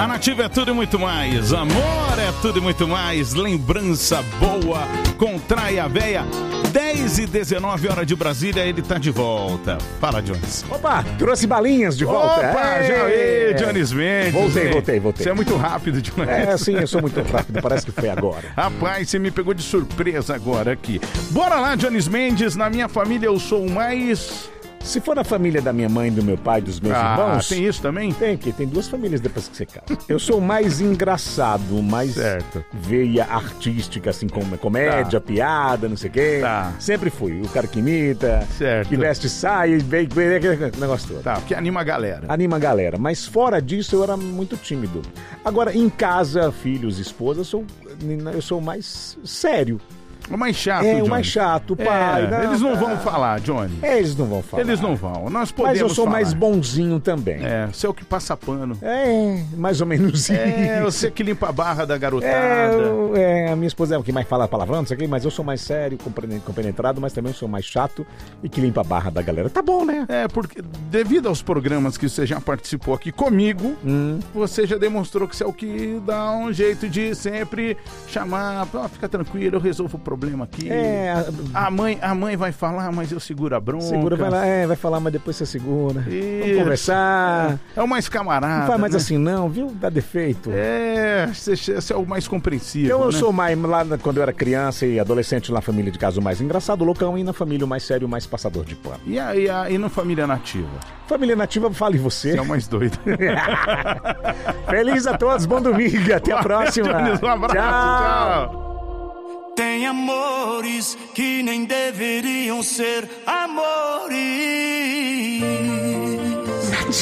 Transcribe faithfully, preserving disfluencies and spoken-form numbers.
A Nativa é tudo e muito mais. Amor é tudo e muito mais. Lembrança boa com Traia Véia. dez e dezenove horas de Brasília, ele tá de volta. Fala, Jones. Opa, trouxe balinhas de volta. Opa, é, já aí, Jones Mendes. Voltei, voltei, voltei. Você é muito rápido, Jones. É, sim, eu sou muito rápido, parece que foi agora. Rapaz, você me pegou de surpresa agora aqui. Bora lá, Jones Mendes. Na minha família eu sou o mais... Se for na família da minha mãe, do meu pai, dos meus ah, irmãos... tem isso também? Tem, que tem duas famílias depois que você casa. Eu sou o mais engraçado, mais certo. Veia artística, assim, como comédia, tá. piada, não sei o quê. Tá. Sempre fui. O cara que imita, certo. que veste saia, vem, vem, aquele negócio todo. Tá, que anima a galera. Anima a galera. Mas fora disso, eu era muito tímido. Agora, em casa, filhos, esposa, eu sou, eu sou mais sério. O mais chato, É, Johnny. o mais chato, o pai. É, não, eles não tá. vão falar, Johnny. É, eles não vão falar. Eles não vão. Nós podemos Mas eu sou falar. mais bonzinho também. É, você é o que passa pano. É, mais ou menos É, isso. você que limpa a barra da garotada. É, eu- é, a minha esposa é o que mais fala palavrão, não sei o quê, mas eu sou mais sério, compene- compenetrado, mas também sou mais chato e que limpa a barra da galera. Tá bom, né? É, porque devido aos programas que você já participou aqui comigo, Hum. você já demonstrou que você é o que dá um jeito de sempre chamar, ó, fica tranquilo, eu resolvo o problema aqui. É, a- A mãe, a mãe vai falar, mas eu seguro a bronca. segura, vai lá, é, vai falar, mas depois você segura. Vamos Isso. conversar. É o mais camarada. Não faz mais né? assim não, viu? Dá defeito. É, você, você é o mais compreensível. Eu, eu né? sou mais, lá na- quando eu era criança e adolescente na família de casa, o mais engraçado, o loucão, e na família o mais sério, o mais passador de pano. E aí, a- e no Família Nativa? Família nativa, fale você. Você é o mais doido. Feliz a todos, bom domingo, até a próxima. Jones, um abraço, Tchau. tchau. Tem amores que nem deveriam ser amores.